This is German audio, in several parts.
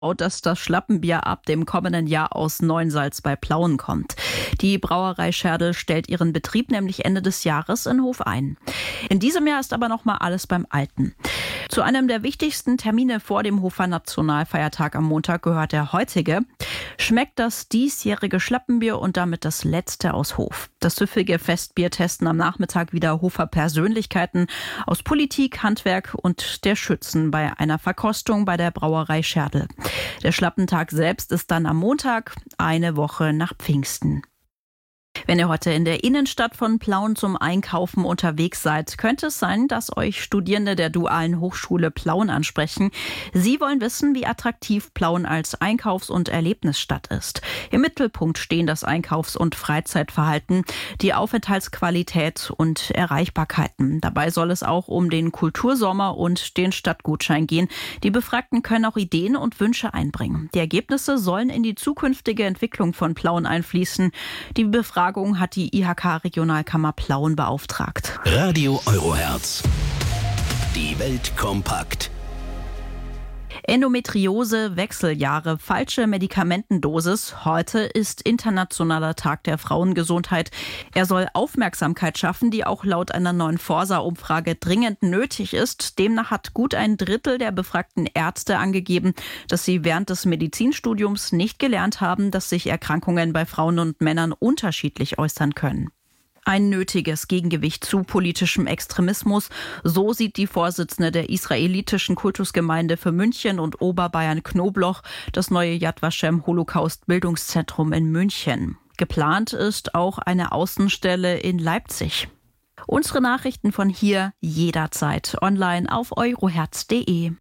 dass das Schlappenbier ab dem kommenden Jahr aus Neuensalz bei Plauen kommt. Die Brauerei Scherdel stellt ihren Betrieb nämlich Ende des Jahres in Hof ein. In diesem Jahr ist aber noch mal alles beim Alten. Zu einem der wichtigsten Termine vor dem Hofer Nationalfeiertag am Montag gehört der heutige. Schmeckt das diesjährige Schlappenbier und damit das letzte aus Hof. Das süffige Festbier testen am Nachmittag wieder Hofer Persönlichkeiten aus Politik, Handwerk und der Schützen bei einer Verkostung bei der Brauerei Scherdel. Der Schlappentag selbst ist dann am Montag, eine Woche nach Pfingsten. Wenn ihr heute in der Innenstadt von Plauen zum Einkaufen unterwegs seid, könnte es sein, dass euch Studierende der Dualen Hochschule Plauen ansprechen. Sie wollen wissen, wie attraktiv Plauen als Einkaufs- und Erlebnisstadt ist. Im Mittelpunkt stehen das Einkaufs- und Freizeitverhalten, die Aufenthaltsqualität und Erreichbarkeiten. Dabei soll es auch um den Kultursommer und den Stadtgutschein gehen. Die Befragten können auch Ideen und Wünsche einbringen. Die Ergebnisse sollen in die zukünftige Entwicklung von Plauen einfließen. Die Befragung hat die IHK-Regionalkammer Plauen beauftragt. Radio Eurohertz. Die Welt kompakt. Endometriose, Wechseljahre, falsche Medikamentendosis. Heute ist Internationaler Tag der Frauengesundheit. Er soll Aufmerksamkeit schaffen, die auch laut einer neuen Forsa-Umfrage dringend nötig ist. Demnach hat gut ein Drittel der befragten Ärzte angegeben, dass sie während des Medizinstudiums nicht gelernt haben, dass sich Erkrankungen bei Frauen und Männern unterschiedlich äußern können. Ein nötiges Gegengewicht zu politischem Extremismus. So sieht die Vorsitzende der israelitischen Kultusgemeinde für München und Oberbayern Knobloch das neue Yad Vashem Holocaust-Bildungszentrum in München. Geplant ist auch eine Außenstelle in Leipzig. Unsere Nachrichten von hier jederzeit online auf eurohertz.de.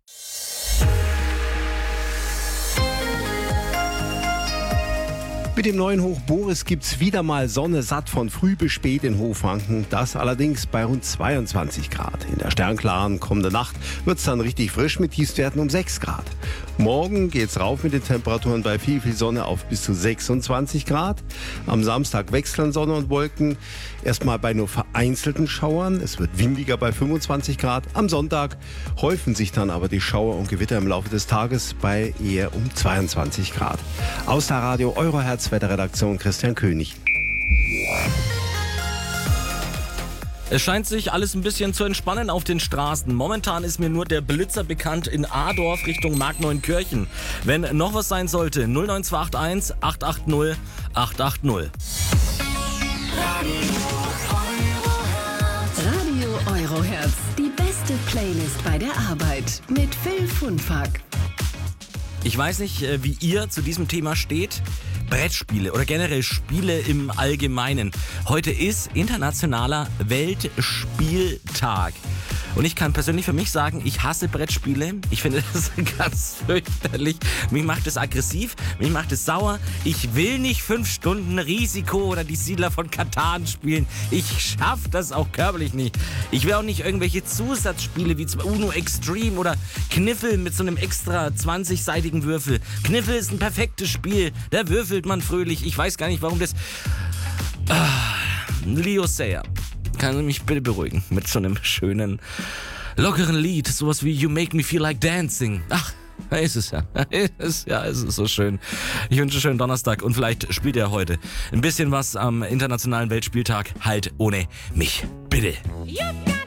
Mit dem neuen Hoch Boris gibt's wieder mal Sonne satt von früh bis spät in Hochfranken. Das allerdings bei rund 22 Grad. In der sternklaren kommenden Nacht wird's dann richtig frisch mit Tiefstwerten um 6 Grad. Morgen geht's rauf mit den Temperaturen bei viel Sonne auf bis zu 26 Grad. Am Samstag wechseln Sonne und Wolken. Erstmal bei nur vereinzelten Schauern. Es wird windiger bei 25 Grad. Am Sonntag häufen sich dann aber die Schauer und Gewitter im Laufe des Tages bei eher um 22 Grad. Aus der Radio Eurohertz Wetterredaktion Christian König. Es scheint sich alles ein bisschen zu entspannen auf den Straßen. Momentan ist mir nur der Blitzer bekannt in Adorf Richtung Markneunkirchen. Wenn noch was sein sollte, 09281 880 880. Radio Eurohertz, die beste Playlist bei der Arbeit mit Phil Funfack. Ich weiß nicht, wie ihr zu diesem Thema steht. Brettspiele oder generell Spiele im Allgemeinen. Heute ist internationaler Weltspieltag. Und ich kann persönlich für mich sagen, ich hasse Brettspiele. Ich finde das ganz fürchterlich. Mich macht es aggressiv, mich macht es sauer. Ich will nicht 5 Stunden Risiko oder die Siedler von Katan spielen. Ich schaffe das auch körperlich nicht. Ich will auch nicht irgendwelche Zusatzspiele wie zum Uno Extreme oder Kniffel mit so einem extra 20-seitigen Würfel. Kniffel ist ein perfektes Spiel. Da würfelt man fröhlich. Ich weiß gar nicht, warum das... Leo Sayer. Kann Sie mich bitte beruhigen mit so einem schönen, lockeren Lied, sowas wie You Make Me Feel Like Dancing. Ach, da ist es ja. Es ist so schön. Ich wünsche einen schönen Donnerstag und vielleicht spielt ihr heute ein bisschen was am Internationalen Weltspieltag halt ohne mich. Bitte.